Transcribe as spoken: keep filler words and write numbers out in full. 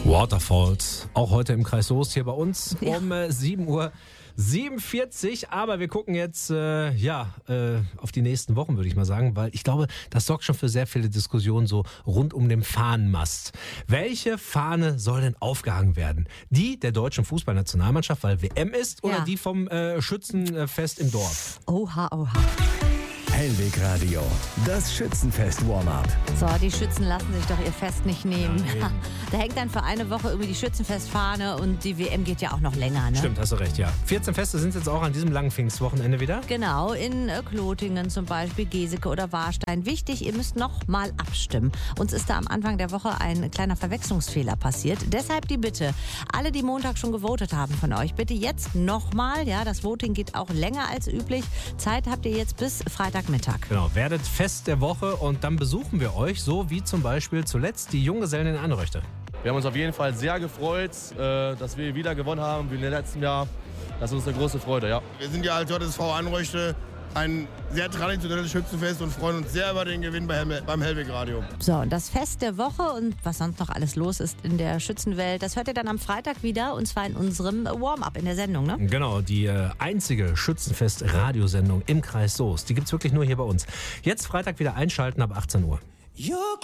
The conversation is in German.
Waterfalls, auch heute im Kreis Soest hier bei uns ja. um äh, sieben Uhr siebenundvierzig. Aber wir gucken jetzt äh, ja äh, auf die nächsten Wochen, würde ich mal sagen, weil ich glaube, das sorgt schon für sehr viele Diskussionen so rund um den Fahnenmast. Welche Fahne soll denn aufgehangen werden? Die der deutschen Fußballnationalmannschaft, weil W M ist, oder ja. die vom äh, Schützenfest im Dorf? Oha, oha. Hellweg Radio, das Schützenfest Warm-up. So, die Schützen lassen sich doch ihr Fest nicht nehmen. Ja, da hängt dann für eine Woche irgendwie die Schützenfestfahne und die W M geht ja auch noch länger, ne? Stimmt, hast du recht, ja. vierzehn Feste sind jetzt auch an diesem langen Pfingstwochenende wieder. Genau, in äh, Klotingen zum Beispiel, Geseke oder Warstein. Wichtig, ihr müsst noch mal abstimmen. Uns ist da am Anfang der Woche ein kleiner Verwechslungsfehler passiert. Deshalb die Bitte, alle, die Montag schon gewotet haben von euch, bitte jetzt nochmal. Ja, das Voting geht auch länger als üblich. Zeit habt ihr jetzt bis Freitagmittag. Genau, werdet Fest der Woche und dann besuchen wir euch, so wie zum Beispiel zuletzt die Junggesellen in Anröchte. Wir haben uns auf jeden Fall sehr gefreut, dass wir wieder gewonnen haben wie im letzten Jahr. Das ist uns eine große Freude, ja. Wir sind ja als J S V Anröchte ein sehr traditionelles Schützenfest und freuen uns sehr über den Gewinn beim Hellweg Radio. So, und das Fest der Woche und was sonst noch alles los ist in der Schützenwelt, das hört ihr dann am Freitag wieder und zwar in unserem Warm-up in der Sendung, ne? Genau, die äh, einzige Schützenfest-Radiosendung im Kreis Soest. Die gibt's wirklich nur hier bei uns. Jetzt Freitag wieder einschalten ab achtzehn Uhr.